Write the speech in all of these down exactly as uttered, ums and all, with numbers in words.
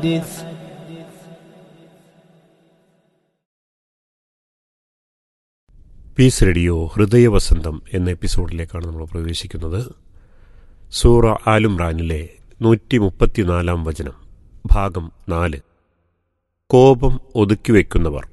فحدث. Piece radio ഹൃദയവസന്തം എന്ന എപ്പിസോഡിലേക്കാണ് നമ്മൾ പ്രവേശിക്കുന്നത്. സൂറ ആലുംറാനിലെ നൂറ്റി മുപ്പത്തിനാലാം വചനം, ഭാഗം നാല്. കോപം ഒതുക്കിവെക്കുന്നവർ.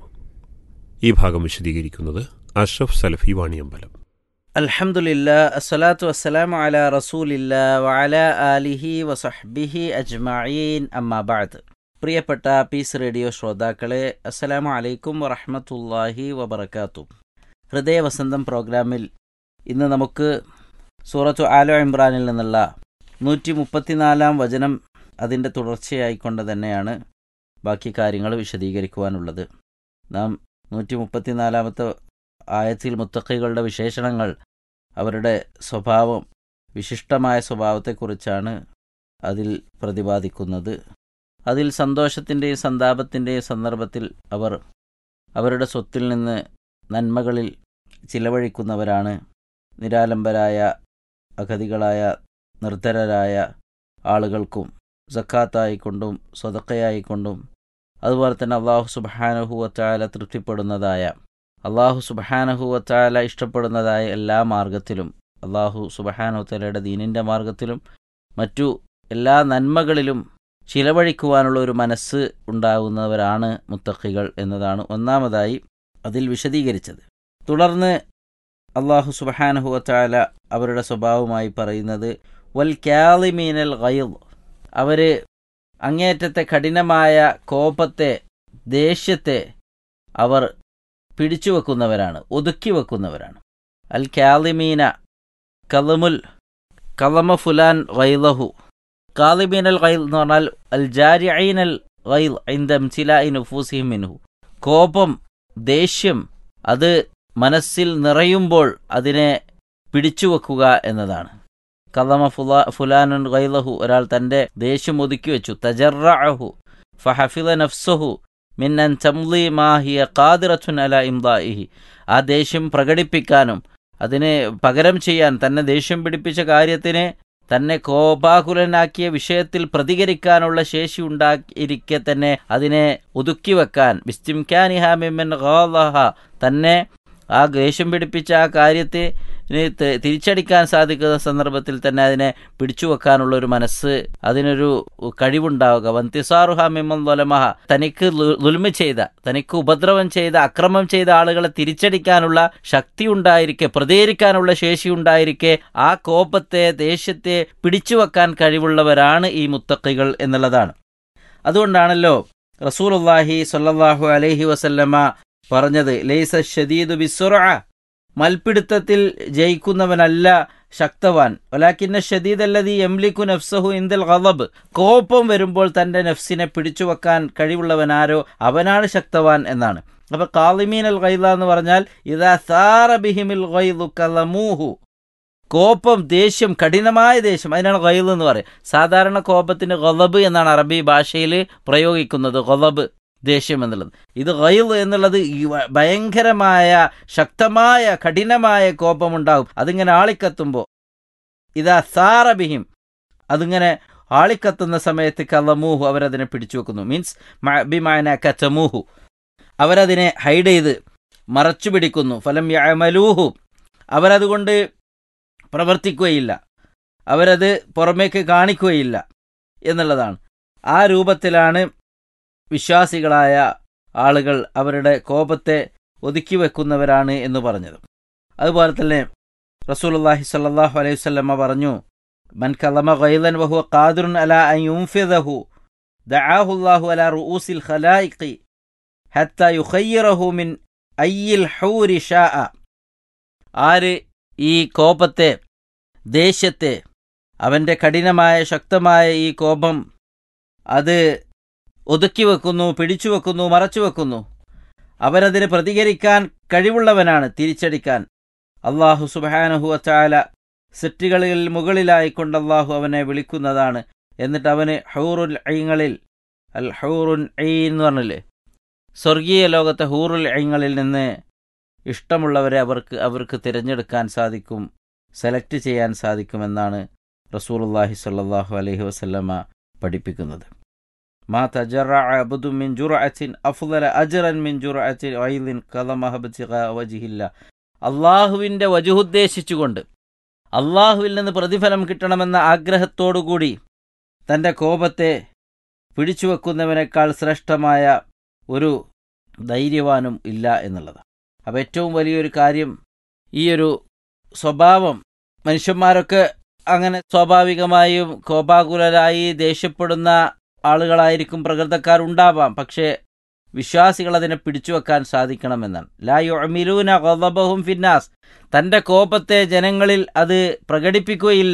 ഈ ഭാഗം വിശദീകരിക്കുന്നത് അഷ്റഫ് സലഫി വാണിയമ്പലം. അൽഹംദുലില്ലാ, അസ്സലാത്തു വസ്സലാമു അലാ റസൂലില്ലാ വഅലാ ആലിഹി വസഹ്ബിഹി അജ്മഈൻ, അമ്മാ ബഅദ്. പ്രിയപ്പെട്ട പീസ് റേഡിയോ ശ്രോതാക്കളെ, അസ്സലാമു അലൈക്കും വറഹ്മത്തുള്ളാഹി വബറകാതുഹു. ഹൃദയവസന്തം പ്രോഗ്രാമിൽ ഇന്ന് നമുക്ക് സൂറത്തു ആലു ഇംറാനിൽ നിന്നുള്ള നൂറ്റി മുപ്പത്തിനാലാം വചനം അതിൻ്റെ തുടർച്ചയായിക്കൊണ്ട് തന്നെയാണ് ബാക്കി കാര്യങ്ങൾ വിശദീകരിക്കുവാനുള്ളത്. നാം നൂറ്റി മുപ്പത്തിനാലാമത്തെ ആയത്തിൽ മുത്തഖികളുടെ വിശേഷണങ്ങൾ, അവരുടെ സ്വഭാവം, വിശിഷ്ടമായ സ്വഭാവത്തെക്കുറിച്ചാണ് അതിൽ പ്രതിപാദിക്കുന്നത്. അതിൽ സന്തോഷത്തിൻ്റെയും സന്താപത്തിൻ്റെയും സന്ദർഭത്തിൽ അവർ അവരുടെ സ്വത്തിൽ നിന്ന് നന്മകളിൽ ചിലവഴിക്കുന്നവരാണ്. നിരാലംബരായ, അഗതികളായ, നിർധരരായ ആളുകൾക്കും സക്കാത്തായിക്കൊണ്ടും സ്വതക്കയായിക്കൊണ്ടും അതുപോലെ തന്നെ അള്ളാഹു സുബ്ഹാനഹു വതആല തൃപ്തിപ്പെടുന്നതായ, അള്ളാഹു സുബ്ഹാനഹു വതആല ഇഷ്ടപ്പെടുന്നതായ എല്ലാ മാർഗത്തിലും, അള്ളാഹു സുബ്ഹാനഹു വതആലയുടെ ദീനിൻ്റെ മാർഗത്തിലും മറ്റു എല്ലാ നന്മകളിലും ചിലവഴിക്കുവാനുള്ള ഒരു മനസ്സ് ഉണ്ടാകുന്നവരാണ് മുത്തഖികൾ എന്നതാണ് ഒന്നാമതായി അതിൽ വിശദീകരിച്ചത്. തുടർന്ന് അള്ളാഹു സുബ്ഹാനഹു വതആല അവരുടെ സ്വഭാവമായി പറയുന്നത് വൽ കാളിമീനൽ ഗൈദ്, അവർ അങ്ങേയറ്റത്തെ കഠിനമായ കോപത്തെ, ദേഷ്യത്തെ അവർ പിടിച്ചു വെക്കുന്നവരാണ്, ഒതുക്കി വെക്കുന്നവരാണ്. അൽ കാളിമീന കലമുൽ കലമ ഫുലാൻ ഗൈദഹു. കാളിമീനൽ ഗൈദ് എന്ന് പറഞ്ഞാൽ അൽ ജാരിഈനൽ ഗൈദ് ഇൻദ ഇംതിലാഇ നുഫൂസിഹിം മിൻഹു. കോപം, ദേഷ്യം അത് മനസ്സിൽ നിറയുമ്പോൾ അതിനെ പിടിച്ചുവെക്കുക എന്നതാണ്. കലമ ഫുലാ ഫുലാനുൻ ഗൈദഹു, ഒരാൾ തൻ്റെ ദേഷ്യം ഒതുക്കി വെച്ചു. തജറഅഹു ഫഹഫിള നഫ്സഹു മിൻ അൻ തംളി മാ ഹിയ ഖാദിറത്തുൻ അലാ ഇംദാഇഹി. ആ ദേഷ്യം പ്രകടിപ്പിക്കാനും അതിനെ പകരം ചെയ്യാൻ, തന്നെ ദേഷ്യം പിടിപ്പിച്ച കാര്യത്തിനെ, തന്നെ കോപാകുലനാക്കിയ വിഷയത്തിൽ പ്രതികരിക്കാനുള്ള ശേഷി ഉണ്ടായിരിക്കെ തന്നെ അതിനെ ഒതുക്കി വെക്കാൻ, ബിസ്തിംകാനിഹാ മിമ്മൻ ഗാളഹ, തന്നെ ആ ദേഷ്യം പിടിപ്പിച്ച ആ കാര്യത്തെ തിരിച്ചടിക്കാൻ സാധിക്കുന്ന സന്ദർഭത്തിൽ തന്നെ അതിനെ പിടിച്ചു വെക്കാനുള്ള ഒരു മനസ്സ്, അതിനൊരു കഴിവുണ്ടാവുക. വന്തിസാറുഹ മിമ്മൻ ളലമഹ, തനിക്ക് ദുൽമ ചെയ്ത, തനിക്ക് ഉപദ്രവം ചെയ്ത, അക്രമം ചെയ്ത ആളുകളെ തിരിച്ചടിക്കാനുള്ള ശക്തി ഉണ്ടായിരിക്കെ, പ്രതികരിക്കാനുള്ള ശേഷി ഉണ്ടായിരിക്കെ ആ കോപത്തെ, ദേഷ്യത്തെ പിടിച്ചു വെക്കാൻ കഴിവുള്ളവരാണ് ഈ മുത്തഖികൾ എന്നുള്ളതാണ്. അതുകൊണ്ടാണല്ലോ റസൂലുള്ളാഹി സ്വല്ലല്ലാഹു അലൈഹി വസല്ലമ പറഞ്ഞത് ലൈസ ശദീദു ബിസ്സുർഅ, മൽപിടുത്തത്തിൽ ജയിക്കുന്നവനല്ല ശക്തവാൻ, വലാകിന്ന ശദീദ് അല്ലദീ യംലികു നഫ്സഹു ഇൻദൽ ഗളബ്, കോപം വരുമ്പോൾ തൻ്റെ നഫ്സിനെ പിടിച്ചു വെക്കാൻ കഴിവുള്ളവനാരോ അവനാണ് ശക്തവാൻ എന്നാണ്. അപ്പോൾ കാളിമീനൽ ഗൈദ എന്ന് പറഞ്ഞാൽ ഇദാ സാറ ബിഹിമിൽ ഗൈദു കലമൂഹു, കോപം, ദേഷ്യം, കഠിനമായ ദേഷ്യം, അതിനാണ് ഗൈദ് എന്ന് പറയുക. സാധാരണ കോപത്തിന് ഗളബ് എന്നാണ് അറബി ഭാഷയിൽ പ്രയോഗിക്കുന്നത്, ഗളബ്, ദേഷ്യം എന്നുള്ളത്. ഇത് ഗൈദ് എന്നുള്ളത് ഭയങ്കരമായ, ശക്തമായ, കഠിനമായ കോപമുണ്ടാകും. അതിങ്ങനെ ആളിക്കത്തുമ്പോൾ, ഇതാ സാറബിഹിം, അതിങ്ങനെ ആളിക്കത്തുന്ന സമയത്ത് കലമൂഹു, അവരതിനെ പിടിച്ചു വെക്കുന്നു. മീൻസ് ബിമാന കതമൂഹു, അവരതിനെ ഹൈഡ് ചെയ്ത് മറച്ചു പിടിക്കുന്നു. ഫലം യഅമലൂഹു, അവരതുകൊണ്ട് പ്രവർത്തിക്കുകയില്ല, അവരത് പുറമേക്ക് കാണിക്കുകയില്ല എന്നുള്ളതാണ്. ആ രൂപത്തിലാണ് വിശ്വാസികളായ ആളുകൾ അവരുടെ കോപത്തെ ഒതുക്കി വെക്കുന്നവരാണ് എന്ന് പറഞ്ഞത്. അതുപോലെ തന്നെ റസൂലുള്ളാഹി സ്വല്ലല്ലാഹു അലൈഹി വസല്ലമ പറഞ്ഞു, മൻ കലമ ഗൈദൻ വഹുവ ഖാദിറുൻ അലാ അൻ യുൻഫിദഹു ദഅാഹു അല്ലാഹു അലാ റൂസിൽ ഖലായിഖി ഹത്താ യുഖയ്യിറഹു മിൻ അയ്യിൽ ഹൂരി ഷാഅ. ആര് ഈ കോപത്തെ, ദേഷ്യത്തെ, അവൻ്റെ കഠിനമായ ശക്തമായ ഈ കോപം അത് ഒതുക്കി വെക്കുന്നു, പിടിച്ചു വെക്കുന്നു, മറച്ചു വെക്കുന്നു, അവരതിന് പ്രതികരിക്കാൻ കഴിവുള്ളവനാണ്, തിരിച്ചടിക്കാൻ. അള്ളാഹു സുബ്ഹാനഹു വതആല സൃഷ്ടികളിൽ മുകളിലായിക്കൊണ്ട് അള്ളാഹു അവനെ വിളിക്കുന്നതാണ്. എന്നിട്ട് അവന് ഹൂറുൽ ഐങ്ങളിൽ, അൽ ഹൂറുൻ ഐൻ എന്ന് പറഞ്ഞില്ലേ, സ്വർഗീയ ലോകത്തെ ഹൂറുൽ ഐങ്ങളിൽ നിന്ന് ഇഷ്ടമുള്ളവരെ അവർക്ക് അവർക്ക് തിരഞ്ഞെടുക്കാൻ സാധിക്കും, സെലക്ട് ചെയ്യാൻ സാധിക്കുമെന്നാണ് റസൂലുള്ളാഹി സ്വല്ലല്ലാഹു അലൈഹി വസല്ലമ പഠിപ്പിക്കുന്നത്. മാ തജറഅ അബ്ദു മിൻ ജുർഅത്തിൻ അഫ്ളല അജ്റൻ മിൻ ജുർഅത്തി ഐലിൻ ഖദമഹ ബിത്തിഖാ വജ്ഹില്ല. അള്ളാഹുവിൻ്റെ വജുഹുദ്ദേശിച്ചുകൊണ്ട് അള്ളാഹുവിൽ നിന്ന് പ്രതിഫലം കിട്ടണമെന്ന ആഗ്രഹത്തോടുകൂടി തൻ്റെ കോപത്തെ പിടിച്ചുവെക്കുന്നവനേക്കാൾ ശ്രേഷ്ഠമായ ഒരു ധൈര്യവാനും ഇല്ല എന്നുള്ളതാണ്. അപ്പോൾ ഏറ്റവും വലിയൊരു കാര്യം ഈ ഒരു സ്വഭാവം, മനുഷ്യന്മാരൊക്കെ അങ്ങനെ സ്വാഭാവികമായും കോപാകുലരായി ദേഷ്യപ്പെടുന്ന ആളുകളായിരിക്കും, പ്രകൃതക്കാരുണ്ടാവാം. പക്ഷേ വിശ്വാസികൾ അതിനെ പിടിച്ചുവെക്കാൻ സാധിക്കണമെന്നാണ്. ലാ യുഅ്മിലൂന ഗളബഹും ഫിന്നാസ്, തൻ്റെ കോപത്തെ ജനങ്ങളിൽ അത് പ്രകടിപ്പിക്കുകയില്ല.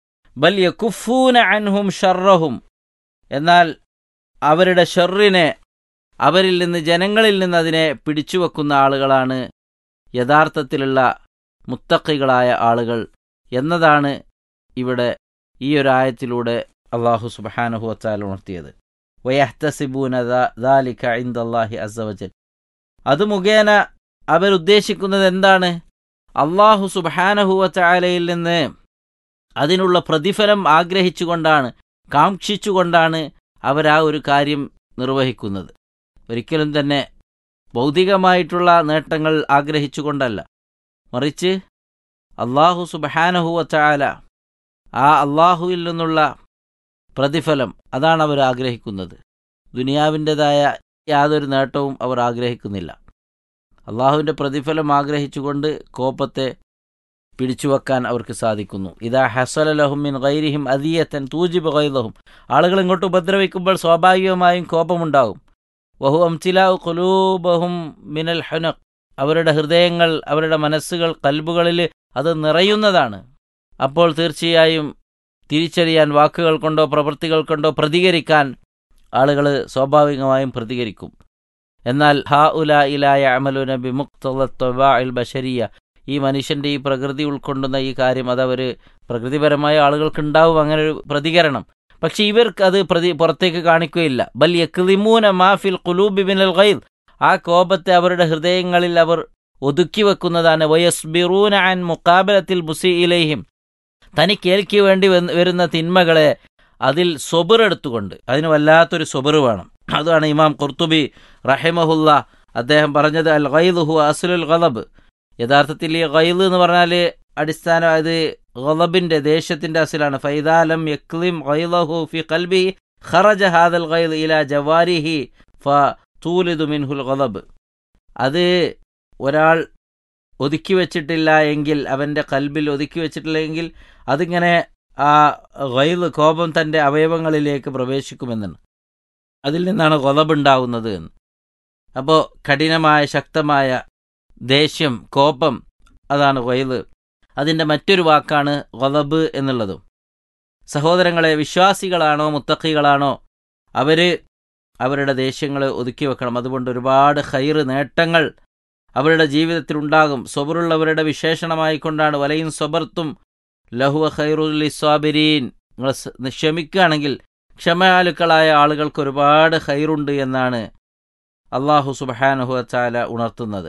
ബൽ യകുഫൂന അൻഹും ഷർറഹും, എന്നാൽ അവരുടെ ഷർറിനെ, അവരിൽ നിന്ന്, ജനങ്ങളിൽ നിന്ന് അതിനെ പിടിച്ചുവെക്കുന്ന ആളുകളാണ് യഥാർത്ഥത്തിലുള്ള മുത്തഖികളായ ആളുകൾ എന്നതാണ് ഇവിടെ ഈ ഒരു ആയത്തിലൂടെ അല്ലാഹു സുബ്ഹാനഹു വ തആല ഉണർത്തിയത്. വയഹ്തസിബൂന ദാലിക ഇൻദല്ലാഹി അസ്സ വജൽ, അത് മുഖേന അവരുദ്ദേശിക്കുന്നത് എന്താണ്? അല്ലാഹു സുബ്ഹാനഹു വ തആലയിൽ നിന്ന് അതിനുള്ള പ്രതിഫലം ആഗ്രഹിച്ചുകൊണ്ടാണ്, കാക്ഷിച്ചുകൊണ്ടാണ് അവരാ ഒരു കാര്യം നിർവഹിക്കുന്നത്. ഒരിക്കലും തന്നെ ഭൗതികമായിട്ടുള്ള നേട്ടങ്ങൾ ആഗ്രഹിച്ചുകൊണ്ടല്ല, മറിച്ച് അല്ലാഹു സുബ്ഹാനഹു വ തആല, ആ അല്ലാഹുവിൽ നിന്നുള്ള പ്രതിഫലം, അതാണ് അവർ ആഗ്രഹിക്കുന്നത്. ദുനിയാവിൻ്റെതായ യാതൊരു നേട്ടവും അവർ ആഗ്രഹിക്കുന്നില്ല. അള്ളാഹുവിൻ്റെ പ്രതിഫലം ആഗ്രഹിച്ചുകൊണ്ട് കോപത്തെ പിടിച്ചുവെക്കാൻ അവർക്ക് സാധിക്കുന്നു. ഇദാ ഹസല ലഹും മിൻ ഗൈരിഹിം അദിയതൻ തൂജിബു ഗൈദഹും, ആളുകൾ ഇങ്ങോട്ട് ഉപദ്രവിക്കുമ്പോൾ സ്വാഭാവികമായും കോപമുണ്ടാകും. വഹു അംതിലാഉ ഖുലൂബഹും മിനൽ ഹുനഖ്, അവരുടെ ഹൃദയങ്ങൾ, അവരുടെ മനസ്സുകൾ, കൽബുകളിൽ അത് നിറയുന്നതാണ്. അപ്പോൾ തീർച്ചയായും തിരിച്ചറിയാൻ വാക്കുകൾ കൊണ്ടോ പ്രവൃത്തികൾ കൊണ്ടോ പ്രതികരിക്കാൻ ആളുകൾ സ്വാഭാവികമായും പ്രതികരിക്കും. എന്നാൽ ഹാ ഉലാ ഇലായ അമലുന ബിമുഖ്തദ ത്വബാഇൽ ബശരിയ, ഈ മനുഷ്യൻ്റെ ഈ പ്രകൃതി ഉൾക്കൊണ്ടുന്ന ഈ കാര്യം, അതവർ പ്രകൃതിപരമായ ആളുകൾക്കുണ്ടാവും അങ്ങനെ ഒരു പ്രതികരണം. പക്ഷെ ഇവർക്ക് അത് പ്രതി പുറത്തേക്ക് കാണിക്കുകയില്ല. ബൽ യക്ലിമൂന മാ ഫിൽ ഖുലൂബി മിനൽ ഗൈദ്, ആ കോപത്തെ അവരുടെ ഹൃദയങ്ങളിൽ അവർ ഒതുക്കി വെക്കുന്നതാണ്. വയസ്ബിറൂന അൻ മുഖാബലത്തിൽ മുസീ ഇലൈഹിം, തനിക്കേൽക്ക് വേണ്ടി വരുന്ന തിന്മകളെ അതിൽ സ്വബറെടുത്തുകൊണ്ട്, അതിന് വല്ലാത്തൊരു സ്വബറ് വേണം. അതാണ് ഇമാം ഖുർത്തുബി റഹിമഹുല്ല അദ്ദേഹം പറഞ്ഞത്, അൽ ഗൈദ് ഹുവ അസ്ലുൽ ഗളബ്, യഥാർത്ഥത്തിൽ ഈ ഗൈദ് എന്ന് പറഞ്ഞാൽ അടിസ്ഥാനം അത് ഗളബിൻ്റെ, ദേഷ്യത്തിൻ്റെ അസിലാണ്. ഫൈദാ ലം യക്ലിം ഗൈദഹു ഫി ഖൽബിഹി ഖറജ ഹാദൽ ഗൈദ് ഇലാ ജവാരിഹി ഫതൂലിദു മിൻഹുൽ ഗളബ്. അത് ഒരാൾ ഒതുക്കി വെച്ചിട്ടില്ല എങ്കിൽ, അവൻ്റെ കൽബിൽ ഒതുക്കി വെച്ചിട്ടില്ലെങ്കിൽ അതിങ്ങനെ ആ ഗൈദ്, കോപം തൻ്റെ അവയവങ്ങളിലേക്ക് പ്രവേശിക്കുമെന്നാണ്. അതിൽ നിന്നാണ് ഗളബ് ഉണ്ടാവുന്നത് എന്ന്. അപ്പോൾ കഠിനമായ ശക്തമായ ദേഷ്യം, കോപം, അതാണ് ഗൈദ്. അതിൻ്റെ മറ്റൊരു വാക്കാണ് ഗളബ് എന്നുള്ളതും. സഹോദരങ്ങളെ, വിശ്വാസികളാണോ മുത്തഖികളാണോ അവർ അവരുടെ ദേഷ്യങ്ങൾ ഒതുക്കി വെക്കണം. അതുകൊണ്ട് ഒരുപാട് ഖൈറ്, നേട്ടങ്ങൾ അവരുടെ ജീവിതത്തിലുണ്ടാകും. സ്വബറുള്ളവരുടെ വിശേഷണമായിക്കൊണ്ടാണ് വലയിൻ സ്വബർത്തും ലഹുവ ഖൈറുൽ ലിസ്വാബിരീൻ, നിങ്ങൾ ക്ഷമിക്കുകയാണെങ്കിൽ ക്ഷമയാലുക്കളായ ആളുകൾക്ക് ഒരുപാട് ഖൈറുണ്ട് എന്നാണ് അല്ലാഹു സുബ്ഹാനഹു വ തആല ഉണർത്തുന്നത്.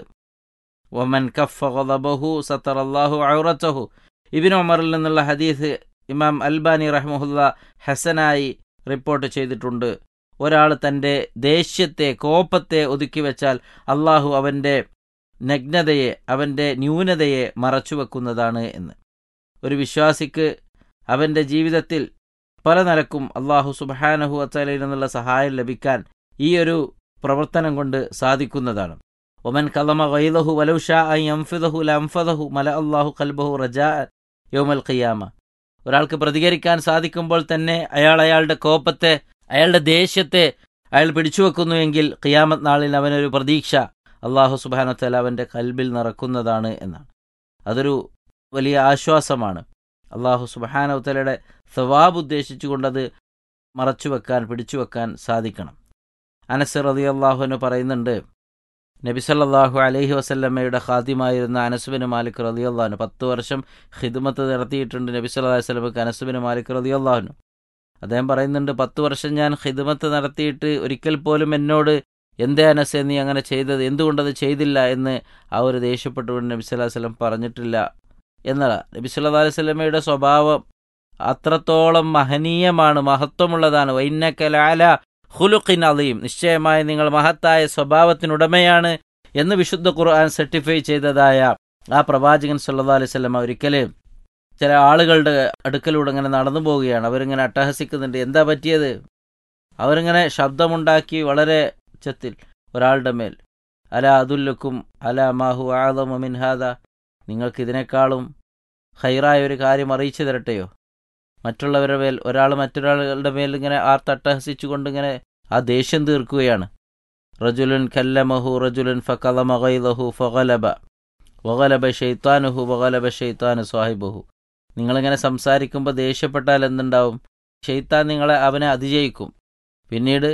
വമൻ കഫ ഗളബഹു സതറല്ലാഹു ഔറതഹു, ഇബ്നു ഉമറിൽ നിന്നുള്ള ഹദീസ് ഇമാം അൽബാനി റഹ്മഹുല്ല ഹസനായി റിപ്പോർട്ട് ചെയ്തിട്ടുണ്ട്. ഒരാൾ തൻ്റെ ദേഷ്യത്തെ, കോപത്തെ ഒതുക്കി വെച്ചാൽ അള്ളാഹു അവൻ്റെ നഗ്നതയെ, അവൻ്റെ ന്യൂനതയെ മറച്ചുവെക്കുന്നതാണ് എന്ന്. ഒരു വിശ്വാസിക്ക് അവൻ്റെ ജീവിതത്തിൽ പല നിലക്കും അള്ളാഹു സുബ്ഹാനഹു വ തആലയിൽ നിന്നുള്ള സഹായം ലഭിക്കാൻ ഈ ഒരു പ്രവർത്തനം കൊണ്ട് സാധിക്കുന്നതാണ്. ഒമൻ കലമ ഗൈദഹു വലൗ ഷാഅ അൻ യൻഫിദഹു ലൻഫദഹു മല അല്ലാഹു ഖൽബഹു റജാഅ യൗമൽ ഖിയാമ. ഒരാൾക്ക് പ്രതികരിക്കാൻ സാധിക്കുമ്പോൾ തന്നെ അയാൾ അയാളുടെ കോപത്തെ, അയാളുടെ ദേഷ്യത്തെ അയാൾ പിടിച്ചുവെക്കുന്നുവെങ്കിൽ ഖിയാമത്ത് നാളിൽ അവനൊരു പ്രതീക്ഷ അല്ലാഹു സുബ്ഹാനഹു വ തആല അവൻ്റെ കൽബിൽ നിറക്കുന്നതാണ് എന്നാണ്. അതൊരു വലിയ ആശ്വാസമാണ്. അല്ലാഹു സുബ്ഹാനഹു വ തആലയുടെ സവാബ് ഉദ്ദേശിച്ചുകൊണ്ടത് മറച്ചുവെക്കാൻ, പിടിച്ചുവെക്കാൻ സാധിക്കണം. അനസ് റളിയല്ലാഹു അൻഹു പറയുന്നുണ്ട്, നബി സല്ലല്ലാഹു അലൈഹി വസല്ലമയുടെ ഖാദിമായിരുന്ന അനസ് ബിൻ മാലിക് റളിയല്ലാഹു അൻഹു പത്ത് വർഷം ഖിദ്മത്ത് നടത്തിയിട്ടുണ്ട് നബി സല്ലല്ലാഹു അലൈഹി വസല്ലമക്ക് അനസ് ബിൻ മാലിക് റളിയല്ലാഹു അൻഹു. അദ്ദേഹം പറയുന്നുണ്ട്, പത്ത് വർഷം ഞാൻ ഖിദ്മത്ത് നടത്തിയിട്ട് ഒരിക്കൽ പോലും എന്നോട് എന്തേ അനസ് നീ അങ്ങനെ ചെയ്തത്, എന്തുകൊണ്ടത് ചെയ്തില്ല എന്ന് ആ ഒരു ദേഷ്യപ്പെട്ടുകൊണ്ട് നബി സല്ലല്ലാഹു അലൈഹി വസല്ലം പറഞ്ഞിട്ടില്ല എന്നതാണ്. നബി സല്ലല്ലാഹു അലൈഹി വസല്ലമയുടെ സ്വഭാവം അത്രത്തോളം മഹനീയമാണ്, മഹത്വമുള്ളതാണ്. വഇന്നക ലഅലാ ഖുലുഖിൻ അലീം, നിശ്ചയമായി നിങ്ങൾ മഹത്തായ സ്വഭാവത്തിനുടമയാണ് എന്ന് വിശുദ്ധ ഖുർആൻ സർട്ടിഫൈ ചെയ്തതായ ആ പ്രവാചകൻ സല്ലല്ലാഹു അലൈഹി വസല്ലം ഒരിക്കൽ ചില ആളുകളുടെ അടുക്കലൂടെ ഇങ്ങനെ നടന്നു പോവുകയാണ്. അവരിങ്ങനെ അട്ടഹസിക്കുന്നുണ്ട്. എന്താ പറ്റിയത്? അവരിങ്ങനെ ശബ്ദമുണ്ടാക്കി വളരെ ഉച്ചത്തിൽ ഒരാളുടെ മേൽ, അല അതുല്ലുക്കും അല മാഹു ആദമു മിൻ ഹാദ, നിങ്ങൾക്ക് ഇതിനേക്കാളും ഖൈറായ ഒരു കാര്യം അറിയിച്ചു തരട്ടെയോ? മറ്റുള്ളവരുടെ മേൽ ഒരാൾ മറ്റൊരാളുടെ മേൽ ഇങ്ങനെ ആർത്തട്ടഹസിച്ചുകൊണ്ട് ഇങ്ങനെ ആ ദേഷ്യം തീർക്കുകയാണ്. റജുലുൻ കല്ലമഹു റജുലുൻ ഫകലമ ഗൈദഹു ഫഗലബ വഗലബ ശൈത്താനുഹു വഗലബ ശൈത്താനു സാഹിബഹു. നിങ്ങളിങ്ങനെ സംസാരിക്കുമ്പോൾ ദേഷ്യപ്പെട്ടാൽ എന്തുണ്ടാവും? ശൈത്താൻ നിങ്ങളെ അവനെ അതിജയിക്കും. പിന്നീട്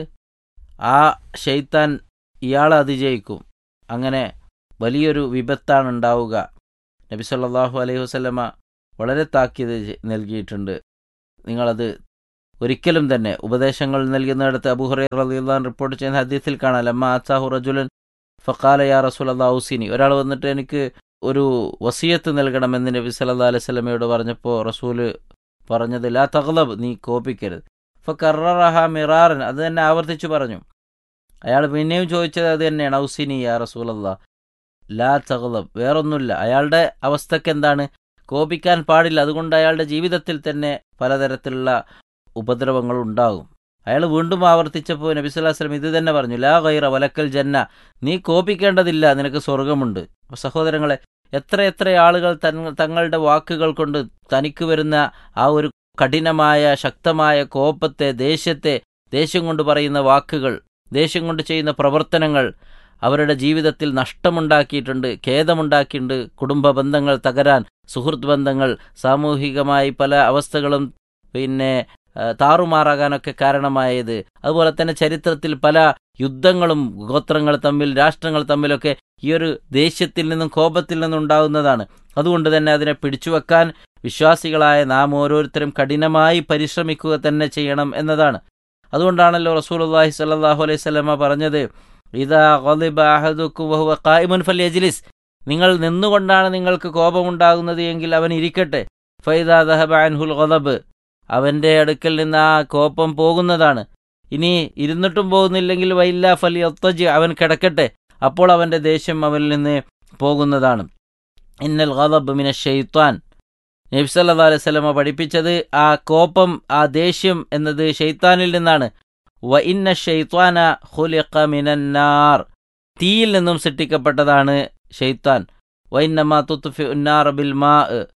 ആ ശൈത്താൻ ഇയാളെ അതിജയിക്കും. അങ്ങനെ വലിയൊരു വിപത്താണ് ഉണ്ടാവുക. നബി സല്ലല്ലാഹു അലൈഹി വസല്ലമ വളരെ താക്കീത് നൽകിയിട്ടുണ്ട്. നിങ്ങളത് ഒരിക്കലും തന്നെ ഉപദേശങ്ങൾ നൽകുന്നിടത്ത് അബൂ ഹുറൈറ റളിയല്ലാഹു അൻഹു റിപ്പോർട്ട് ചെയ്യുന്ന ഹദീസിൽ കാണാം, ലമ്മ അത്താഹു റജുലൻ ഫഖാല യാ റസൂലല്ലാഹി ഔസിനി, ഒരാൾ വന്നിട്ട് എനിക്ക് ഒരു വസിയത്ത് നൽകണമെന്ന് നബി സല്ലല്ലാഹു അലൈഹി വസല്ലമയോട് പറഞ്ഞപ്പോൾ റസൂല് പറഞ്ഞത് ലാ തഗ്ലബ്, നീ കോപിക്കരുത്. ഫകററഹ മിറാറൻ, അത് തന്നെ ആവർത്തിച്ചു പറഞ്ഞു. അയാൾ പിന്നെയും ചോദിച്ചത് അത് തന്നെയാണ്, ഔസിനി യാ റസൂലല്ലാഹ് ലാ തഗ്ലബ്, വേറൊന്നുമില്ല. അയാളുടെ അവസ്ഥക്ക് എന്താണ്? കോപിക്കാൻ പാടില്ല. അതുകൊണ്ട് അയാളുടെ ജീവിതത്തിൽ തന്നെ പലതരത്തിലുള്ള ഉപദ്രവങ്ങൾ ഉണ്ടാകും. അയാൾ വീണ്ടും ആവർത്തിച്ചപ്പോൾ നബി സല്ലല്ലാഹു അലൈഹി വസല്ലം ഇത് തന്നെ പറഞ്ഞു, ലാ ഗൈറ വലക്കൽ ജന്ന, നീ കോപിക്കേണ്ടതില്ല, നിനക്ക് സ്വർഗമുണ്ട്. അപ്പോൾ സഹോദരങ്ങളെ, എത്ര എത്ര ആളുകൾ തങ്ങളുടെ വാക്കുകൾ കൊണ്ട് തനിക്ക് വരുന്ന ആ ഒരു കഠിനമായ ശക്തമായ കോപത്തെ, ദേഷ്യത്തെ, ദേഷ്യം കൊണ്ട് പറയുന്ന വാക്കുകൾ, ദേഷ്യം കൊണ്ട് ചെയ്യുന്ന പ്രവർത്തനങ്ങൾ അവരുടെ ജീവിതത്തിൽ നഷ്ടമുണ്ടാക്കിയിട്ടുണ്ട്, ഖേദമുണ്ടാക്കിയിട്ടുണ്ട്. കുടുംബ ബന്ധങ്ങൾ തകരാൻ, സുഹൃത്ത് ബന്ധങ്ങൾ, സാമൂഹികമായി പല അവസ്ഥകളും പിന്നെ താറുമാറാകാനൊക്കെ കാരണമായത്. അതുപോലെ തന്നെ ചരിത്രത്തിൽ പല യുദ്ധങ്ങളും ഗോത്രങ്ങൾ തമ്മിൽ, രാഷ്ട്രങ്ങൾ തമ്മിലൊക്കെ ഈ ഒരു ദേഷ്യത്തിൽ നിന്നും കോപത്തിൽ നിന്നും ഉണ്ടാകുന്നതാണ്. അതുകൊണ്ട് തന്നെ അതിനെ പിടിച്ചുവെക്കാൻ വിശ്വാസികളായ നാം ഓരോരുത്തരും കഠിനമായി പരിശ്രമിക്കുക തന്നെ ചെയ്യണം എന്നതാണ്. അതുകൊണ്ടാണല്ലോ റസൂലുള്ളാഹി സ്വല്ലല്ലാഹു അലൈഹി വസല്ലമ പറഞ്ഞത്, ഇദാ ഗളിബ അഹദുക്കും വഹുവ ഖായിമുൻ ഫൽയജ്ലിസ്, നിങ്ങൾ നിന്നുകൊണ്ടാണ് നിങ്ങൾക്ക് കോപമുണ്ടാകുന്നത് എങ്കിൽ അവൻ ഇരിക്കട്ടെ. ഫൈദാ ദഹബ അൻഹുൽ ഗളബ്, അവൻ്റെ അടുക്കൽ നിന്ന് ആ കോപം പോകുന്നതാണ്. ഇനി ഇരുന്നിട്ടും പോകുന്നില്ലെങ്കിൽ വൈല്ല ഫൽയത്തജി, അവൻ കിടക്കട്ടെ, അപ്പോൾ അവൻ്റെ ദേഷ്യം അവനിൽ നിന്ന് പോകുന്നതാണ്. ഇന്നൽ ഗളബ് മിനശ് ശൈത്വാൻ, നബി സല്ലല്ലാഹു അലൈഹി വസല്ലമ പഠിപ്പിച്ചത് ആ കോപം, ആ ദേഷ്യം എന്നത് ശൈത്താനിൽ നിന്നാണ്. വ ഇന്ന ശൈത്വാന ഖുലിഖ മിനന്നാർ, തീയിൽ നിന്നും സൃഷ്ടിക്കപ്പെട്ടതാണ് ശൈത്താൻ. വ ഇന്നമാ തുത്ഫിഉ അന്നാർ ബിൽ മാ,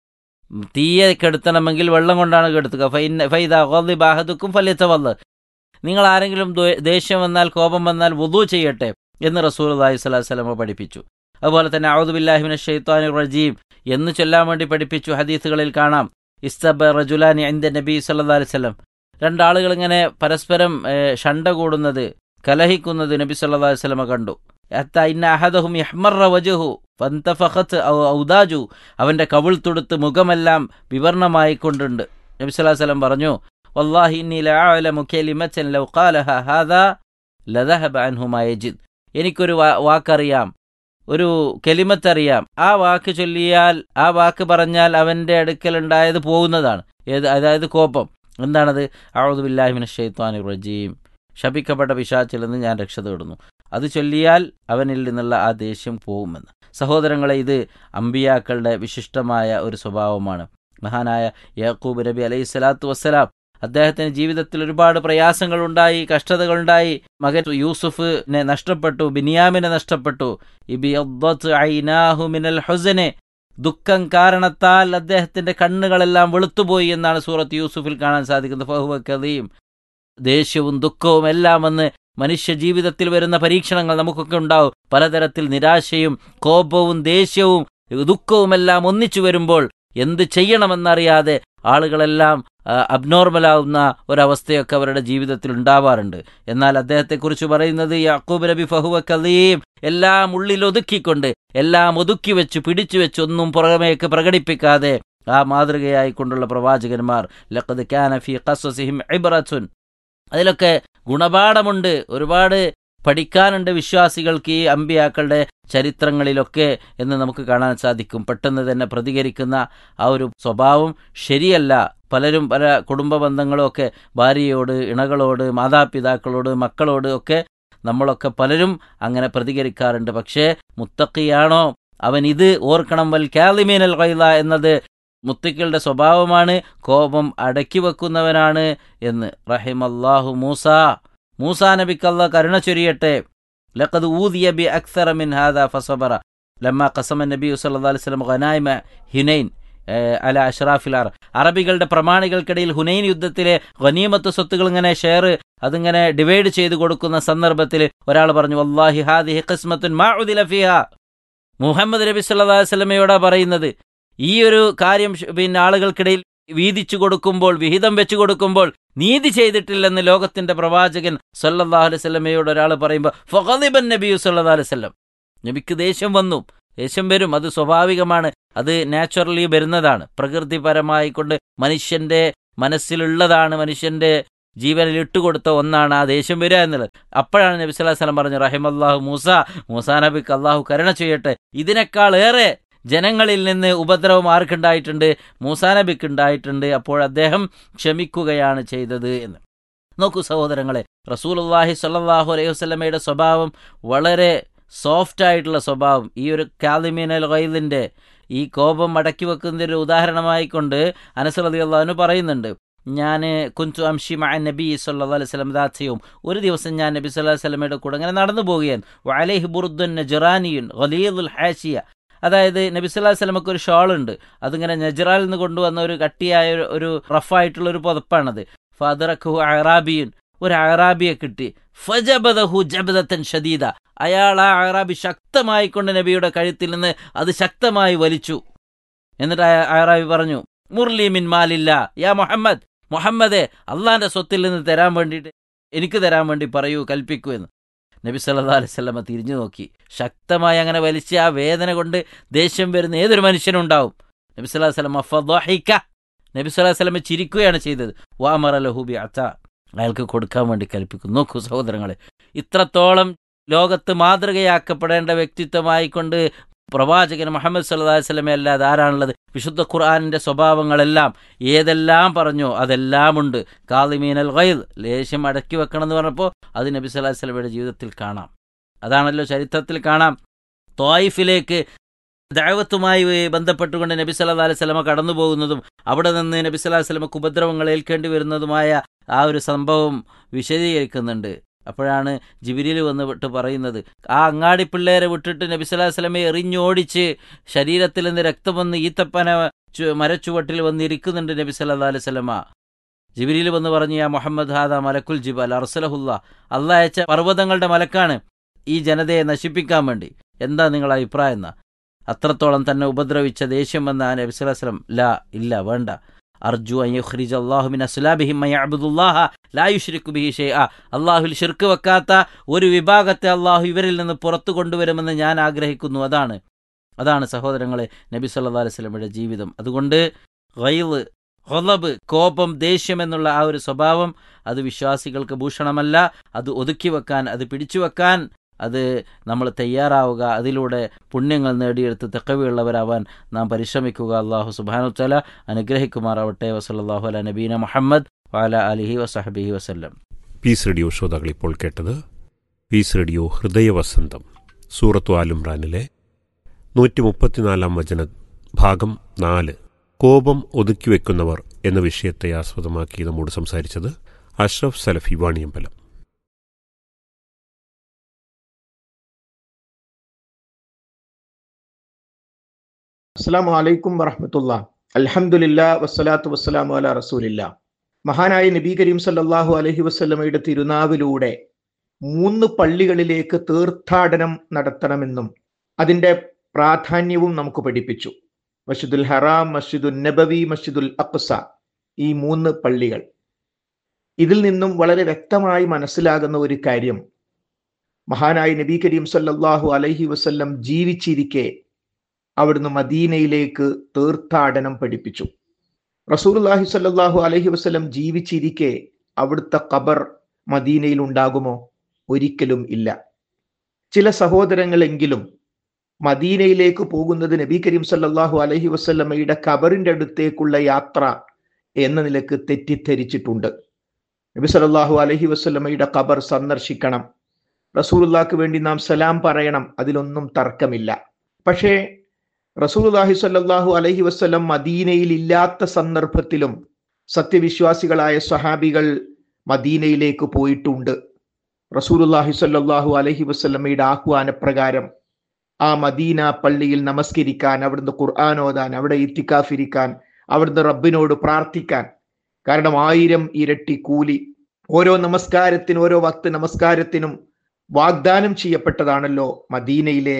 തീയെ കെടുത്തണമെങ്കിൽ വെള്ളം കൊണ്ടാണ് കെടുത്തുക. ഫൈദാ ഗളിബ അഹദുക്കും ഫല്യതവല്ല, നിങ്ങൾ ആരെങ്കിലും ദേഷ്യം വന്നാൽ, കോപം വന്നാൽ വുദൂ ചെയ്യട്ടെ എന്ന് റസൂലുള്ളാഹി സ്വല്ലല്ലാഹു അലൈഹി വസല്ലം പഠിപ്പിച്ചു. അതുപോലെ തന്നെ അഊദു ബില്ലാഹി മിനശ് ശൈത്വാനിർ റജീം എന്ന് ചൊല്ലാൻ വേണ്ടി പഠിപ്പിച്ചു. ഹദീസുകളിൽ കാണാം, ഇസ്തബ റജുലാനി ഇൻദ നബി സല്ലല്ലാഹു അലൈഹി വസല്ലം, രണ്ടാളുകൾ ഇങ്ങനെ പരസ്പരം ഷണ്ട കൂടുന്നത്, കലഹിക്കുന്നത് നബി സല്ലല്ലാഹു അലൈഹി വസല്ലം കണ്ടു. ഹത്താ ഇന്ന അഹദഹും യഹ്മറ വജ്ഹു ഫന്തഫഖത് ഔദാജു, അവന്റെ കവിൾ തുടുത്ത് മുഖമെല്ലാം വിവർണമായി കൊണ്ടുണ്ട്. നബി സല്ലല്ലാഹു അലൈഹി വസല്ലം പറഞ്ഞു, വല്ലാഹി ഇന്നി ലഅഅലമു കലിമതൻ ലൗ ഖാലഹ ഹാദാ ലദഹബ അൻഹു മാ യജിദ്, എനിക്കൊരു വാക്കറിയാം, ഒരു കലിമത്തറിയാം, ആ വാക്ക് ചൊല്ലിയാൽ, ആ വാക്ക് പറഞ്ഞാൽ അവൻ്റെ അടുക്കലുണ്ടായത് പോകുന്നതാണ്. ഏത്? അതായത് കോപം. എന്താണത്? അഊദു ബില്ലാഹി മിനശ് ശൈത്വാനിർ റജീം, ശപിക്കപ്പെട്ട പിശാചിൽ നിന്ന് ഞാൻ രക്ഷ തേടുന്നു. അത് ചൊല്ലിയാൽ അവനിൽ നിന്നുള്ള ആ ദേഷ്യം പോകുമെന്ന്. സഹോദരങ്ങളെ, ഇത് അമ്പിയാക്കളുടെ വിശിഷ്ടമായ ഒരു സ്വഭാവമാണ്. മഹാനായ യാക്കൂബ് നബി അലൈഹി സ്വലാത്തു വസ്സലാം, അദ്ദേഹത്തിന് ജീവിതത്തിൽ ഒരുപാട് പ്രയാസങ്ങളുണ്ടായി, കഷ്ടതകളുണ്ടായി. മകൻ യൂസുഫിനെ നഷ്ടപ്പെട്ടു, ബിനിയാമിനെ നഷ്ടപ്പെട്ടു. ഇബിയദ്ദത് ഐനാഹു മിനൽ ഹുസ്നി, ദുഃഖം കാരണത്താൽ അദ്ദേഹത്തിന്റെ കണ്ണുകളെല്ലാം വെളുത്തുപോയി എന്നാണ് സൂറത്ത് യൂസുഫിൽ കാണാൻ സാധിക്കുന്നത്. ഫഹുവ കദീം, ദേഷ്യവും ദുഃഖവും എല്ലാം വന്ന് മനുഷ്യ ജീവിതത്തിൽ വരുന്ന പരീക്ഷണങ്ങൾ നമുക്കൊക്കെ ഉണ്ടാവും. പലതരത്തിൽ നിരാശയും കോപവും ദേഷ്യവും ദുഃഖവും എല്ലാം ഒന്നിച്ചു വരുമ്പോൾ എന്ത് ചെയ്യണമെന്നറിയാതെ ആളുകളെല്ലാം അബ്നോർമലാവുന്ന ഒരവസ്ഥയൊക്കെ അവരുടെ ജീവിതത്തിൽ ഉണ്ടാവാറുണ്ട്. എന്നാൽ അദ്ദേഹത്തെക്കുറിച്ച് പറയുന്നത്, യാക്കൂബ് നബി ഫഹുവ കദീം, എല്ലാം ഉള്ളിൽ ഒതുക്കിക്കൊണ്ട്, എല്ലാം ഒതുക്കി വെച്ച് പിടിച്ചു വെച്ച് ഒന്നും പുറമേക്ക് പ്രകടിപ്പിക്കാതെ ആ മാതൃകയായിക്കൊണ്ടുള്ള പ്രവാചകന്മാർ, ലഖദ് കാന ഫീ ഖസസിഹിം ഇബ്റത്തുൻ, അതിലൊക്കെ ഗുണപാഠമുണ്ട്. ഒരുപാട് പഠിക്കാനുണ്ട് വിശ്വാസികൾക്ക് ഈ അമ്പിയാക്കളുടെ ചരിത്രങ്ങളിലൊക്കെ എന്ന് നമുക്ക് കാണാൻ സാധിക്കും. പെട്ടെന്ന് തന്നെ പ്രതികരിക്കുന്ന ആ ഒരു സ്വഭാവം ശരിയല്ല. പലരും പല കുടുംബ ബന്ധങ്ങളും ഒക്കെ ഭാര്യയോട്, ഇണകളോട്, മാതാപിതാക്കളോട്, മക്കളോട് ഒക്കെ നമ്മളൊക്കെ പലരും അങ്ങനെ പ്രതികരിക്കാറുണ്ട്. പക്ഷേ മുത്തഖിയാണോ അവൻ ഇത് ഓർക്കണം, വൽ കാളിമീനൽ ഗൈള എന്നത് മുത്തഖികളുടെ സ്വഭാവമാണ്, കോപം അടക്കി വെക്കുന്നവനാണ് എന്ന്. റഹിമല്ലാഹു മൂസ, മൂസാ നബിക്ക് അല്ലാഹ് കരുണ ചൊരിയട്ടെ. ലഖദ് ഊദിയ ബി അക്സറ മിൻ ഹാദാ ഫസബറ ലമ്മ ഖസമ നബി സല്ലല്ലാഹു അലൈഹി വസല്ലം ഗനായിമ ഹുനൈൻ അല അഷ്റാഫിൽ അറബ്. അറബികളുടെ പ്രമാണികൾക്കിടയിൽ ഹുനൈൻ യുദ്ധത്തിലെ ഗനീമത്ത് സ്വത്തുകൾ ഇങ്ങനെ ഷെയർ അതിങ്ങനെ ഡിവൈഡ് ചെയ്ത് കൊടുക്കുന്ന സന്ദർഭത്തിൽ ഒരാൾ പറഞ്ഞു, വല്ലാഹി ഹാദിഹി ഖിസ്മത്തുൻ മാ ഉദില ഫീഹാ. മുഹമ്മദ് നബി സല്ലല്ലാഹു അലൈഹി വസല്ലമയോടാ പറയുന്നത്. ഈ ഒരു കാര്യം പിന്നെ ആളുകൾക്കിടയിൽ വീതിച്ചു കൊടുക്കുമ്പോൾ, വിഹിതം വെച്ചു കൊടുക്കുമ്പോൾ നീതി ചെയ്തിട്ടില്ലെന്ന് ലോകത്തിന്റെ പ്രവാചകൻ സല്ലല്ലാഹു അലൈഹി വസല്ലമയോട് ഒരാൾ പറയുമ്പോൾ ഫഗളിബൻ നബിയു സല്ലല്ലാഹു അലൈഹി വസല്ലം, നബിക്ക് ദേഷ്യം വന്നു. ദേഷ്യം വരും, അത് സ്വാഭാവികമാണ്, അത് നാച്ചുറലി വരുന്നതാണ്, പ്രകൃതിപരമായി കൊണ്ട് മനുഷ്യന്റെ മനസ്സിലുള്ളതാണ്, മനുഷ്യന്റെ ജീവനിൽ ഇട്ടുകൊടുത്ത ഒന്നാണ് ആ ദേഷ്യം വരിക എന്നുള്ളത്. അപ്പോഴാണ് നബി സല്ലല്ലാഹു അലൈഹി വസല്ലം പറഞ്ഞു, റഹിമല്ലാഹു മൂസ, മൂസാ നബിക്ക് അള്ളാഹു കരുണ ചെയ്യട്ടെ, ഇതിനേക്കാൾ ഏറെ ജനങ്ങളിൽ നിന്ന് ഉപദ്രവം ആർക്കുണ്ടായിട്ടുണ്ട്? മൂസാ നബിക്ക് ഉണ്ടായിട്ടുണ്ട്. അപ്പോൾ അദ്ദേഹം ക്ഷമിക്കുകയാണ് ചെയ്തത് എന്ന്. നോക്കൂ സഹോദരങ്ങളെ, റസൂലുള്ളാഹി സ്വല്ലല്ലാഹു അലൈഹി വസല്ലമയുടെ സ്വഭാവം വളരെ സോഫ്റ്റ് ആയിട്ടുള്ള സ്വഭാവം. ഈ ഒരു കാളിമീനൽ ഗൈളിന്റെ ഈ കോപം അടക്കി വെക്കുന്നതിന്റെ ഒരു ഉദാഹരണമായിക്കൊണ്ട് അനസ് റളിയല്ലാഹു അൻഹു പറയുന്നുണ്ട്, ഞാൻ കുൻതു അംശി മഅ നബി സല്ലല്ലാഹു അലൈഹി വസല്ലം ദാതയും, ഒരു ദിവസം ഞാൻ നബി സല്ലല്ലാഹു അലൈഹി വസല്ലമയുടെ കൂടെ അങ്ങനെ നടന്നു പോവുകയാണ്. വഅലൈഹി ബുർദുൻ നജ്റാനിയുൻ ഗലീദുൽ ഹാശിയ, അതായത് നബി സല്ലല്ലാഹു അലൈഹി വസല്ലമക്ക് ഒരു ഷോൾ ഉണ്ട്, അതിങ്ങനെ നജ്റാനിൽ നിന്ന് കൊണ്ടുവന്ന ഒരു കട്ടിയായ ഒരു റഫായിട്ടുള്ള ഒരു പുതപ്പാണത്. ഫഅദ്റകഹു അഅറാബിയുൻ, ഒരു അഅറാബിയെ കിട്ടി. ഫജബദഹു ജബദതൻ ഷദീദ, അയാൾ ആ അഅറാബി ശക്തമായിക്കൊണ്ട് നബിയുടെ കഴുത്തിൽ നിന്ന് അത് ശക്തമായി വലിച്ചു. എന്നിട്ട് അഅറാബി പറഞ്ഞു, മുർലി മിൻ മാലില്ല യാ മുഹമ്മദ്, മുഹമ്മദേ അള്ളാന്റെ സ്വത്തിൽ നിന്ന് തരാൻ വേണ്ടിയിട്ട് എനിക്ക് തരാൻ വേണ്ടി പറയൂ, കൽപ്പിക്കൂ എന്ന്. നബി സല്ലല്ലാഹു അലൈഹി വസല്ലമ തിരിഞ്ഞു നോക്കി. ശക്തമായി അങ്ങനെ വലിച്ച ആ വേദന കൊണ്ട് ദേഷ്യം വരുന്ന ഏതൊരു മനുഷ്യനുണ്ടാവും. നബി സല്ലല്ലാഹു അലൈഹി വസല്ലമ ഫദഹിക, നബി സല്ലല്ലാഹു അലൈഹി വസല്ലമ ചിരിക്കുകയാണ് ചെയ്തത്. വഅമറ ലഹു ബിഅത, അയാൾക്ക് കൊടുക്കാൻ വേണ്ടി കൽപ്പിക്കുന്നു. നോക്കൂ സഹോദരങ്ങളെ, ഇത്രത്തോളം ലോകത്ത് മാതൃകയാക്കപ്പെടേണ്ട വ്യക്തിത്വമായിക്കൊണ്ട് പ്രവാചകൻ മുഹമ്മദ് സല്ലല്ലാഹു അലൈഹി വസല്ലമ അല്ലാതെ ആരാണുള്ളത്? വിശുദ്ധ ഖുർആനിന്റെ സ്വഭാവങ്ങളെല്ലാം ഏതെല്ലാം പറഞ്ഞോ അതെല്ലാം ഉണ്ട്. കാളിമീനൽ ഗൈൾ, ലേശം അടക്കി വെക്കണം എന്ന് പറഞ്ഞപ്പോൾ അത് നബി സല്ലല്ലാഹു അലൈഹി വസല്ലമയുടെ ജീവിതത്തിൽ കാണാം. അതാണല്ലോ ചരിത്രത്തിൽ കാണാം. ത്വായിഫിലേക്ക് ദഅവത്തുമായി ബന്ധപ്പെട്ടുകൊണ്ട് നബി സല്ലല്ലാഹു അലൈഹി വസല്ലമ കടന്നു പോകുന്നതും അവിടെ നിന്ന് നബി സല്ലല്ലാഹു അലൈഹി വസല്ലമക്ക് ഉപദ്രവങ്ങൾ ഏൽക്കേണ്ടി വരുന്നതുമായ ആ ഒരു സംഭവം വിശദീകരിക്കുന്നുണ്ട്. അപ്പോഴാണ് ജിബ്രീൽ വന്നിട്ട് പറയുന്നത്, ആ അങ്ങാടി പിള്ളേരെ വിട്ടിട്ട് നബി സല്ലല്ലാഹു അലൈഹി വസല്ലമയെ എറിഞ്ഞോടിച്ച് ശരീരത്തിൽ നിന്ന് രക്തം വന്ന് ഈത്തപ്പന മരച്ചുവട്ടിൽ വന്നിരിക്കുന്നുണ്ട് നബി സല്ലല്ലാഹു അലൈഹി വസല്ലമ. ജിബ്രീൽ വന്ന് പറഞ്ഞു, യാ മുഹമ്മദ് ഹാദാ മലക്കുൽ ജിബൽ അർസലഹുല്ലാ, അല്ലാഹ് അയച്ച പർവ്വതങ്ങളുടെ മലക്കാണ് ഈ ജനതയെ നശിപ്പിക്കാൻ വേണ്ടി. എന്താ നിങ്ങളുടെ അഭിപ്രായം എന്നാ? അത്രത്തോളം തന്നെ ഉപദ്രവിച്ച ദേഷ്യം വന്ന നബി സല്ലല്ലാഹു അലൈഹി വസല്ലം, ലാ ഇല്ല വേണ്ട, അർജു അൻ യുഖ്രിജ അല്ലാഹു മിൻ അസ്ലാബിഹിം മൻ യഅബ്ദുല്ലാഹ ലാ യുശ്രികു ബിഹി ഷൈഅ, അല്ലാഹുവിൽ ശിർക്ക് വെക്കാത്ത ഒരു വിഭാഗത്തെ അല്ലാഹു ഇവരിൽ നിന്ന് പുറത്തു കൊണ്ടുവരുമെന്ന് ഞാൻ ആഗ്രഹിക്കുന്നു. അതാണ് അതാണ് സഹോദരങ്ങളെ നബി സല്ലല്ലാഹു അലൈഹി വസല്ലമയുടെ ജീവിതം. അതുകൊണ്ട് ഗൈള്, ഗളബ്, കോപം, ദേഷ്യം എന്നുള്ള ആ ഒരു സ്വഭാവം അത് വിശ്വാസികൾക്ക് ഭൂഷണമല്ല. അത് ഒതുക്കി വെക്കാൻ, അത് പിടിച്ചു വെക്കാൻ അത് നമ്മൾ തയ്യാറാവുക. അതിലൂടെ പുണ്യങ്ങൾ നേടിയെടുത്ത് തഖ്വയുള്ളവരാവാൻ നാം പരിശ്രമിക്കുക. അല്ലാഹു സുബ്ഹാനഹു വതആല അനുഗ്രഹിക്കുമാറാവട്ടെ. വസല്ലല്ലാഹു അലാ നബീന മുഹമ്മദ് വഅലാ ആലിഹി വസഹ്ബിഹി വസല്ലം. പീസ് റേഡിയോ ശ്രോതാക്കൾ ഇപ്പോൾ കേട്ടത് പീസ് റേഡിയോ ഹൃദയവസന്തം, സൂറത്തു ആൽ ഇംറാനിലെ നൂറ്റി മുപ്പത്തിനാലാം വചന ഭാഗം നാല്, കോപം ഒതുക്കിവെക്കുന്നവർ എന്ന വിഷയത്തെ ആസ്പദമാക്കി നമ്മോട് സംസാരിച്ചത് അഷ്റഫ് സലഫി വാണിയമ്പലം. അസ്സലാമു അലൈക്കും വറഹ്മത്തുള്ളാഹി. അൽഹംദുലില്ലാഹ് വസ്സലാത്തു വസ്സലാമു അലാ റസൂലില്ലാഹ്. മഹാനായ നബി കരീം സല്ലല്ലാഹു അലൈഹി വസല്ലമയുടെ തിരുനാവിലൂടെ മൂന്ന് പള്ളികളിലേക്ക് തീർത്ഥാടനം നടത്തണമെന്നും അതിൻ്റെ പ്രാധാന്യവും നമുക്ക് പഠിപ്പിച്ചു. മസ്ജിദുൽ ഹറാം, മസ്ജിദുൽ നബവി, മസ്ജിദുൽ അഖ്സ, ഈ മൂന്ന് പള്ളികൾ. ഇതിൽ നിന്നും വളരെ വ്യക്തമായി മനസ്സിലാകുന്ന ഒരു കാര്യം, മഹാനായ നബി കരീം സല്ലല്ലാഹു അലൈഹി വസല്ലം ജീവിച്ചിരിക്കെ അവിടുന്ന് മദീനയിലേക്ക് തീർത്ഥാടനം പഠിപ്പിച്ചു. റസൂലുള്ളാഹി സ്വല്ലല്ലാഹു അലൈഹി വസല്ലം ജീവിച്ചിരിക്കെ അവിടുത്തെ ഖബർ മദീനയിൽ ഉണ്ടാകുമോ? ഒരിക്കലും ഇല്ല. ചില സഹോദരങ്ങളെങ്കിലും മദീനയിലേക്ക് പോകുന്നത് നബി കരീം സല്ലല്ലാഹു അലൈഹി വസല്ലമയുടെ ഖബറിന്റെ അടുത്തേക്കുള്ള യാത്ര എന്ന നിലക്ക് തെറ്റിദ്ധരിച്ചിട്ടുണ്ട്. നബി സല്ലല്ലാഹു അലൈഹി വസല്ലമയുടെ ഖബർ സന്ദർശിക്കണം, റസൂലുള്ളാഹിക്ക് വേണ്ടി നാം സലാം പറയണം, അതിലൊന്നും തർക്കമില്ല. പക്ഷേ റസൂലുള്ളാഹി സ്വല്ലല്ലാഹു അലൈഹി വസല്ലം മദീനയിൽ ഇല്ലാത്ത സന്ദർഭത്തിലും സത്യവിശ്വാസികളായ സ്വഹാബികൾ മദീനയിലേക്ക് പോയിട്ടുണ്ട്. റസൂലുള്ളാഹി സ്വല്ലല്ലാഹു അലൈഹി വസല്ലമയുടെ ആഹ്വാനപ്രകാരം ആ മദീന പള്ളിയിൽ നമസ്കരിക്കാൻ, അവിടുന്ന് ഖുർആൻ ഓതാൻ, അവിടെ ഇത്തിക്കാഫിരിക്കാൻ, അവിടുന്ന് റബ്ബിനോട് പ്രാർത്ഥിക്കാൻ. കാരണം ആയിരം ഇരട്ടി കൂലി ഓരോ നമസ്കാരത്തിനും ഓരോ വക്ത് നമസ്കാരത്തിനും വാഗ്ദാനം ചെയ്യപ്പെട്ടതാണല്ലോ മദീനയിലെ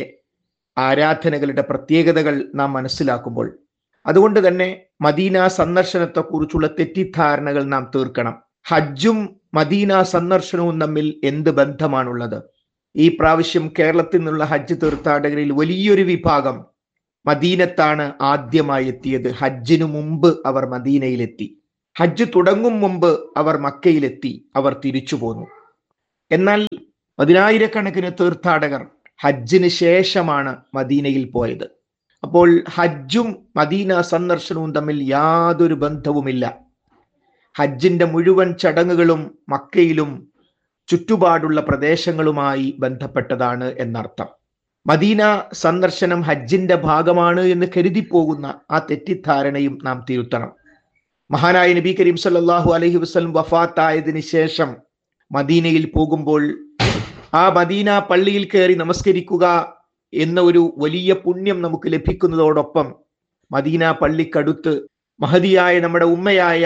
ആരാധനകളുടെ പ്രത്യേകതകൾ നാം മനസ്സിലാക്കുമ്പോൾ. അതുകൊണ്ട് തന്നെ മദീന സന്ദർശനത്തെക്കുറിച്ചുള്ള തെറ്റിദ്ധാരണകൾ നാം തീർക്കണം. ഹജ്ജും മദീന സന്ദർശനവും തമ്മിൽ എന്ത് ബന്ധമാണുള്ളത്? ഈ പ്രാവശ്യം കേരളത്തിൽ നിന്നുള്ള ഹജ്ജ് തീർത്ഥാടകരിൽ വലിയൊരു വിഭാഗം മദീനത്താണ് ആദ്യമായി എത്തിയത്. ഹജ്ജിനു മുമ്പ് അവർ മദീനയിലെത്തി. ഹജ്ജ് തുടങ്ങും മുമ്പ് അവർ മക്കയിലെത്തി, അവർ തിരിച്ചു പോന്നു. എന്നാൽ പതിനായിരക്കണക്കിന് തീർത്ഥാടകർ ഹജ്ജിന് ശേഷമാണ് മദീനയിൽ പോയത്. അപ്പോൾ ഹജ്ജും മദീന സന്ദർശനവും തമ്മിൽ യാതൊരു ബന്ധവുമില്ല. ഹജ്ജിന്റെ മുഴുവൻ ചടങ്ങുകളും മക്കയിലും ചുറ്റുപാടുള്ള പ്രദേശങ്ങളുമായി ബന്ധപ്പെട്ടതാണ് എന്നർത്ഥം. മദീന സന്ദർശനം ഹജ്ജിന്റെ ഭാഗമാണ് എന്ന് കരുതിപ്പോകുന്ന ആ തെറ്റിദ്ധാരണയും നാം തിരുത്തണം. മഹാനായ നബി കരീം സല്ലല്ലാഹു അലൈഹി വസല്ലം വഫാത്തായതിനു ശേഷം മദീനയിൽ പോകുമ്പോൾ ആ മദീന പള്ളിയിൽ കയറി നമസ്കരിക്കുക എന്ന ഒരു വലിയ പുണ്യം നമുക്ക് ലഭിക്കുന്നതോടൊപ്പം മദീന പള്ളിക്കടുത്ത് മഹദിയായ നമ്മുടെ ഉമ്മയായ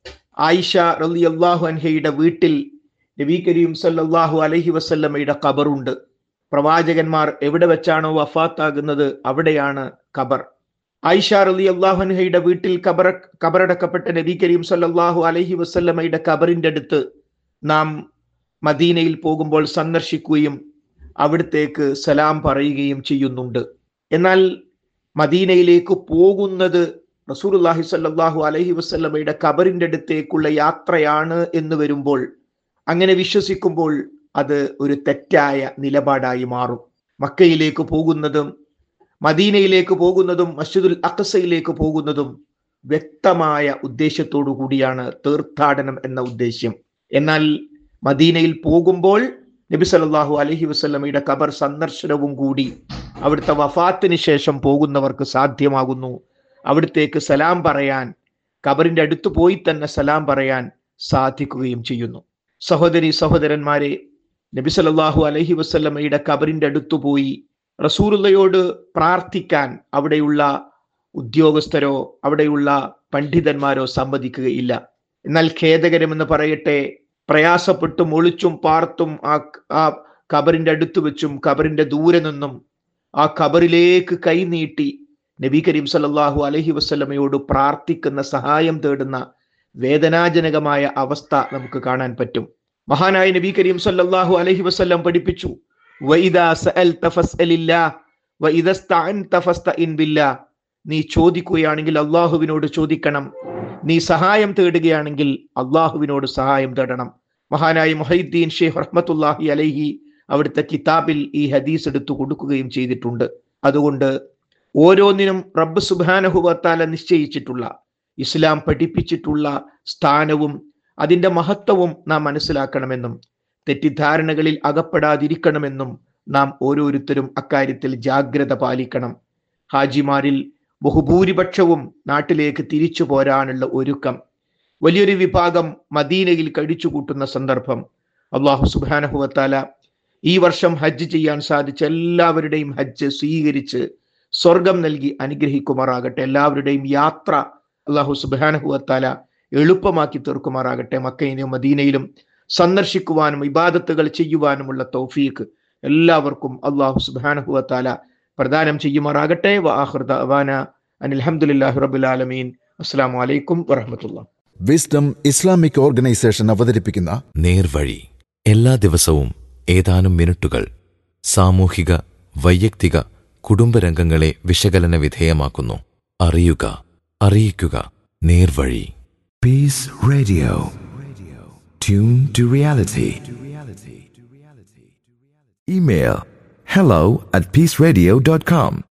ആയിഷ റളിയല്ലാഹു അൻഹയുടെ വീട്ടിൽ നബി കരീം സല്ലല്ലാഹു അലൈഹി വസല്ലമയുടെ ഖബറുണ്ട്. പ്രവാചകന്മാർ എവിടെ വെച്ചാണോ വഫാത്താകുന്നത് അവിടെയാണ് ഖബർ. ആയിഷ റളിയല്ലാഹു അൻഹയുടെ വീട്ടിൽ ഖബർ ഖബറടക്കപ്പെട്ട നബി കരീം സല്ലല്ലാഹു അലൈഹി വസല്ലമയുടെ ഖബറിന്റെ അടുത്ത് നാം മദീനയിൽ പോകുമ്പോൾ സന്ദർശിക്കുകയും അവിടത്തേക്ക് സലാം പറയുകയും ചെയ്യുന്നുണ്ട്. എന്നാൽ മദീനയിലേക്ക് പോകുന്നത് റസൂലുള്ളാഹി സ്വല്ലല്ലാഹു അലൈഹി വസല്ലമയുടെ ഖബറിന്റെ അടുത്തേക്കുള്ള യാത്രയാണ് എന്ന് വരുമ്പോൾ, അങ്ങനെ വിശ്വസിക്കുമ്പോൾ അത് ഒരു തെറ്റായ നിലപാടായി മാറും. മക്കയിലേക്ക് പോകുന്നതും മദീനയിലേക്ക് പോകുന്നതും മസ്ജിദുൽ അഖ്സയിലേക്ക് പോകുന്നതും വ്യക്തമായ ഉദ്ദേശത്തോടു കൂടിയാണ്, തീർത്ഥാടനം എന്ന ഉദ്ദേശ്യം. എന്നാൽ മദീനയിൽ പോകുമ്പോൾ നബി സല്ലല്ലാഹു അലൈഹി വസല്ലമയുടെ ഖബർ സന്ദർശനവും കൂടി അവിടുത്തെ വഫാത്തിന് ശേഷം പോകുന്നവർക്ക് സാധ്യമാകുന്നു. അവിടത്തേക്ക് സലാം പറയാൻ, ഖബറിന്റെ അടുത്ത് പോയി തന്നെ സലാം പറയാൻ സാധിക്കുകയും ചെയ്യുന്നു. സഹോദരി സഹോദരന്മാരെ, നബി സല്ലല്ലാഹു അലൈഹി വസല്ലമയുടെ ഖബറിന്റെ അടുത്തു പോയി റസൂലുള്ളയോട് പ്രാർത്ഥിക്കാൻ അവിടെയുള്ള ഉദ്യോഗസ്ഥരോ അവിടെയുള്ള പണ്ഡിതന്മാരോ സമ്മതിക്കുകയില്ല. എന്നാൽ ഖേദകരമെന്ന് പറയട്ടെ, പ്രയാസപ്പെട്ടും ഒളിച്ചും പാർത്തും ആ ആ ഖബറിന്റെ അടുത്ത് വെച്ചും ഖബറിന്റെ ദൂരെ നിന്നും ആ ഖബറിലേക്ക് കൈനീട്ടി നബി കരീം സല്ലല്ലാഹു അലൈഹി വസല്ലമയോട് പ്രാർത്ഥിക്കുന്ന, സഹായം തേടുന്ന വേദനാജനകമായ അവസ്ഥ നമുക്ക് കാണാൻ പറ്റും. മഹാനായ നബി കരീം സല്ലല്ലാഹു അലൈഹി വസല്ലം പഠിപ്പിച്ചു, വഇദാ സഅൽത ഫസ്അലില്ലാഹ് വഇദാ സ്തഅൻത ഫസ്തഇൻ ബില്ലാഹ്. നീ ചോദിക്കുകയാണെങ്കിൽ അള്ളാഹുവിനോട് ചോദിക്കണം, നീ സഹായം തേടുകയാണെങ്കിൽ അള്ളാഹുവിനോട് സഹായം തേടണം. മഹാനായ മുഹൈദ്ദീൻ ഷെയ്ഖ് റഹ്മത്തുള്ളാഹി അലൈഹി അവിടുത്തെ കിതാബിൽ ഈ ഹദീസ് എടുത്തു കൊടുക്കുകയും ചെയ്തിട്ടുണ്ട്. അതുകൊണ്ട് ഓരോന്നിനും റബ്ബ് സുബ്ഹാനഹു വ തആല നിശ്ചയിച്ചിട്ടുള്ള, ഇസ്ലാം പഠിപ്പിച്ചിട്ടുള്ള സ്ഥാനവും അതിൻ്റെ മഹത്വവും നാം മനസ്സിലാക്കണമെന്നും തെറ്റിദ്ധാരണകളിൽ അകപ്പെടാതിരിക്കണമെന്നും നാം ഓരോരുത്തരും അക്കാര്യത്തിൽ ജാഗ്രത പാലിക്കണം. ഹാജിമാരിൽ ബഹുഭൂരിപക്ഷവും നാട്ടിലേക്ക് തിരിച്ചു പോരാനുള്ള ഒരുക്കം, വലിയൊരു വിഭാഗം മദീനയിൽ കഴിച്ചുകൂട്ടുന്ന സന്ദർഭം. അല്ലാഹു സുബ്ഹാനഹു വ തആല ഈ വർഷം ഹജ്ജ് ചെയ്യാൻ സാധിച്ച എല്ലാവരുടെയും ഹജ്ജ് സ്വീകരിച്ച് സ്വർഗം നൽകി അനുഗ്രഹിക്കുമാറാകട്ടെ. എല്ലാവരുടെയും യാത്ര അല്ലാഹു സുബ്ഹാനഹു വ തആല എളുപ്പമാക്കി തീർക്കുമാറാകട്ടെ. മക്കയിലും മദീനയിലും സന്ദർശിക്കുവാനും ഇബാദത്തുകൾ ചെയ്യുവാനുമുള്ള തൗഫീഖ് എല്ലാവർക്കും അല്ലാഹു സുബ്ഹാനഹു വ തആല പ്രദാനം ചെയ്യുമാറാകട്ടെ. വ ആഖിറു ദഅവാന അനിൽ ഹംദുലില്ലാഹി റബ്ബിൽ ആലമീൻ. അസ്സലാമു അലൈക്കും വറഹ്മത്തുള്ളാഹി. വിസ്ഡം ഇസ്ലാമിക് ഓർഗനൈസേഷൻ അവതരിപ്പിക്കുന്ന നേർവഴി എല്ലാ ദിവസവും ഏതാനും മിനിറ്റുകൾ സാമൂഹിക, വൈയക്തിക, കുടുംബരംഗങ്ങളെ വിശകലന വിധേയമാക്കുന്നു. അറിയുക, അറിയിക്കുക. നേർവഴി. Peace Radio. Tune to reality. Email hello at peaceradio dot com.